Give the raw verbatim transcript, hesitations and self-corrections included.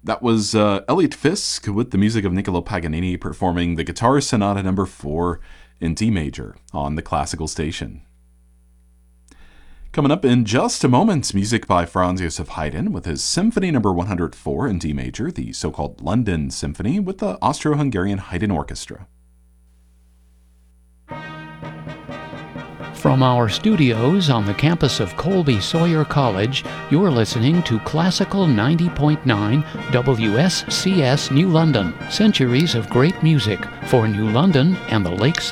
That was uh, Elliot Fisk with the music of Niccolo Paganini performing the Guitar Sonata number four in D major on the Classical Station. Coming up in just a moment, music by Franz Joseph Haydn with his Symphony number one hundred four in D major, the so-called London Symphony, with the Austro-Hungarian Haydn Orchestra. From our studios on the campus of Colby Sawyer College, you're listening to Classical ninety point nine W S C S New London, centuries of great music for New London and the Lakeside.